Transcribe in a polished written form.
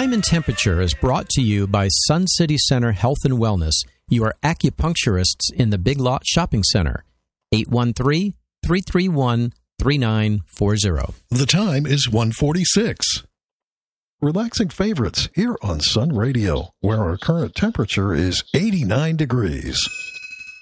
Time and Temperature is brought to you by Sun City Center Health and Wellness, your acupuncturists in the Big Lot Shopping Center. 813-331-3940. The time is 1:46. Relaxing favorites here on Sun Radio, where our current temperature is 89 degrees.